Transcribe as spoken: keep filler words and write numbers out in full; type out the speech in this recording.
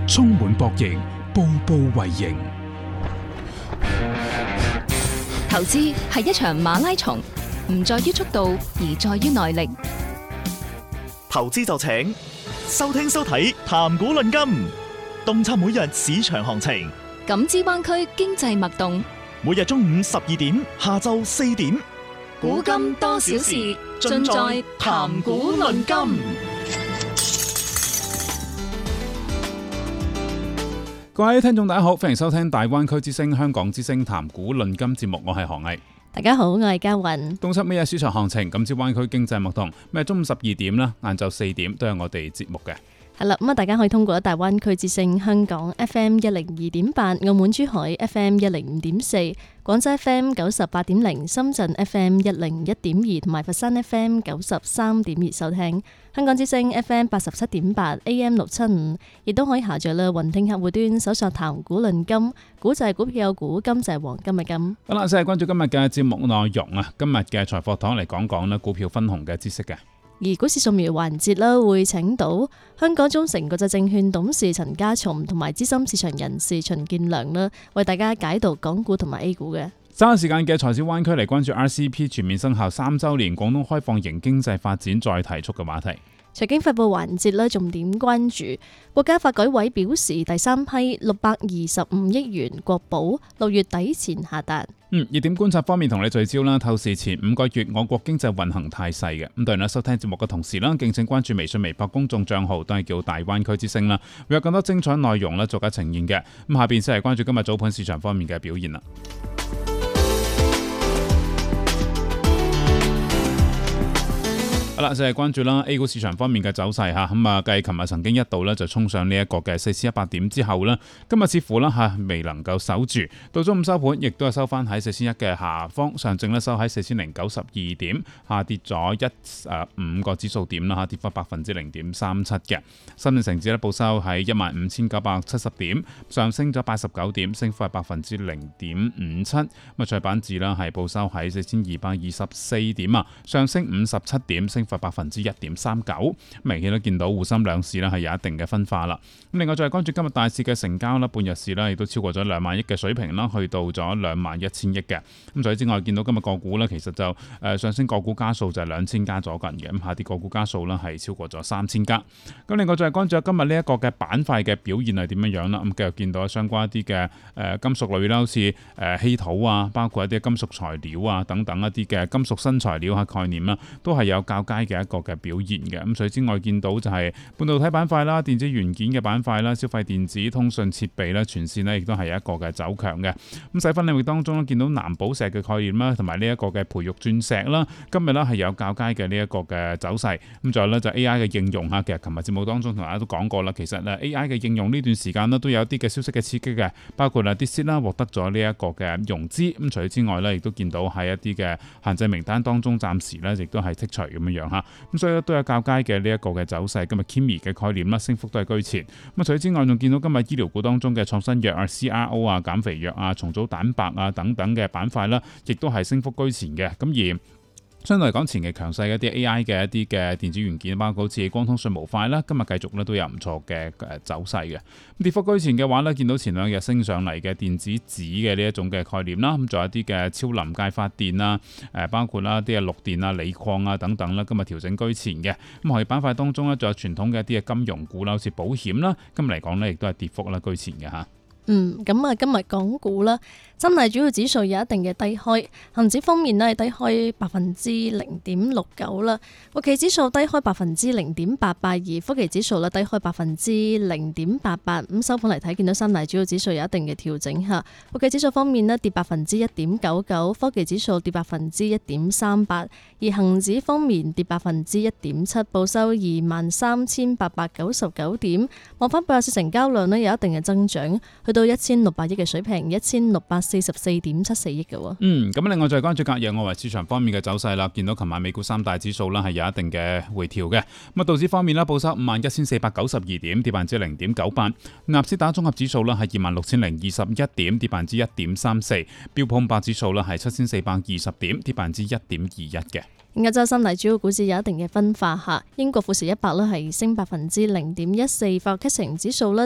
充滿博弈，步步為營。 投資係一場馬拉松，唔在於速度，而在於耐力。 投資就請收聽收睇談股論金，洞察每日市場行情， 感知灣區經濟脈動。 每日中午十二點，下晝四點， 股金多少事，盡在談股論金。 各位聽眾大家好，歡迎收聽大灣區之聲香港之聲談股論金節目，我係何毅。 大家好，我係嘉雲。 洞察每日市場行情，感知灣區經濟脈動。咩中午十二點啦，晏晝四點都有我哋節目嘅。 係啦，咁啊，大家可以通過大灣區之聲香港 F M 一零二點八、澳門珠海 F M 一零五點四、廣州 F M 九十八點零、深圳 F M 一零一點二同埋佛山 F M 九十三點二收聽。香港之聲 F M 八十七點八 A M 六七五，亦都可以下載啦雲聽客戶端搜索談股論金，股就係股票有股，金就係黃金嘅金。 好啦，先係關注今日嘅節目內容啊。今日嘅財貨堂嚟講講咧股票分紅嘅知識嘅。 而股市掃描環節啦，會請到香港中誠國際證券董事陳家松同埋資深市場人士秦建良啦，為大家解讀港股同埋 A 股嘅。 稍後時間嘅財市灣區嚟關注 R C P 全面生效三週年，廣東開放型經濟發展再提速嘅話題。 財經快報環節咧，重點關注國家發改委表示，第三批六百二十五億元國保六月底前下達。 嗯，熱點觀察方面同你聚焦啦，透視前五個月我國經濟運行態勢嘅。咁當然啦，收聽節目嘅同時啦，敬請關注微信、微博公眾帳號，都係叫大灣區之聲啦，會有更多精彩內容咧，逐一呈現嘅。咁下邊先係關注今日早盤市場方面嘅表現啦。好啦，就係關注啦 A 股市場方面嘅走勢吓，咁啊，繼琴日曾經一度咧就衝上呢一個嘅四千一百點之後咧，今日似乎啦吓未能夠守住，到中午收盤亦都係收翻喺四千一嘅下方，上證咧收喺四千零九十二點，下跌咗一誒五個指數點啦吓，跌幅百分之零點三七嘅。深圳成指咧報收喺一萬五千九百七十點，上升咗八十九點，升幅係百分之零點五七。咁啊，創業板指啦係報收喺四千二百二十四點啊，上升五十七點，升百分之一點三九，明顯都見到滬深兩市咧係有一定嘅分化啦。咁另外再關注今日大市嘅成交啦，半日市咧亦都超過咗兩萬億嘅水平啦，去到咗兩萬一千億嘅。咁除此之外，見到今日個股咧其實就誒上升個股家數就係兩千家左近嘅，咁下跌個股家數咧係超過咗三千家。咁另外再關注今日呢一個嘅板塊嘅表現係點樣樣啦。咁繼續見到相關一啲嘅誒金屬類啦，好似誒稀土啊，包括一啲金屬材料啊等等一啲嘅金屬新材料嘅概念啦，都係有較佳嘅一個嘅表現嘅。咁除此之外，見到就係半導體板塊啦、電子元件嘅板塊啦、消費電子、通訊設備啦、全線呢亦都係有一個嘅走強嘅。咁細分領域當中咧，見到藍寶石嘅概念啦，同埋呢一個嘅培育鑽石啦，今日咧係有較佳嘅呢一個嘅走勢。咁再咧就 A I 嘅應用吓，其實琴日節目當中同大家都講過啦，其實咧 A I 嘅應用呢段時間呢都有一啲嘅消息嘅刺激嘅，包括啊 DeepSeek 啦獲得咗呢一個嘅融資。咁除此之外咧，亦都見到喺一啲嘅限制名單當中，暫時咧亦都係剔除咁樣樣吓。咁所以都有較佳嘅呢一個嘅走勢。今日 Kimi 嘅概念啦，升幅都係居前。咁除此之外，仲見到今日醫療股當中嘅創新藥啊、C R O 啊、減肥藥啊、重組蛋白啊等等嘅板塊啦，亦都係升幅居前嘅。咁而相對嚟講，前期強勢嘅一啲 A I 嘅一啲嘅電子元件，包括好似光通訊模塊啦，今日繼續咧都有唔錯嘅誒走勢嘅。咁跌幅居前嘅話咧，見到前兩日升上嚟嘅電子紙嘅呢一種嘅概念啦，咁仲有一啲嘅超臨界發電啦，誒包括啦啲嘅綠電啊、鋰礦啊等等啦，今日調整居前嘅。咁行業板塊當中咧，仲有傳統嘅一啲嘅金融股啦，好似保險啦，今日嚟講咧亦都係跌幅啦居前嘅嚇。 嗯，咁啊，今日港股啦，真係主要指數有一定嘅低開，恒指方面呢係低開百分之零點六九啦，國企指數低開百分之零點八八，而科技指數咧低開百分之零點八八。咁收盤嚟睇，見到三大主要指數有一定嘅調整嚇。國企指數方面呢跌百分之一點九九，科技指數跌百分之一點三八，而恒指方面跌百分之一點七，報收二萬三千八百九十九點。望翻八日市成交量呢有一定嘅增長，去到一千六百億嘅水平，一千六百四十四點七四億嘅。 嗯，咁另外再關注隔夜外圍市場方面嘅走勢啦，見到琴晚美股三大指數啦係有一定嘅回調嘅。咁啊，道指方面啦，報收五萬一千四百九十二點，跌百分之零點九八。納斯達克綜合指數啦係二萬六千零二十一點，跌百分之一點三四。標普五百指數啦係七千四百二十點，跌百分之一點二一嘅。 歐洲三大主要股市有一定嘅分化下，英國富時一百咧係升百分之零點一四，法國 C 指數咧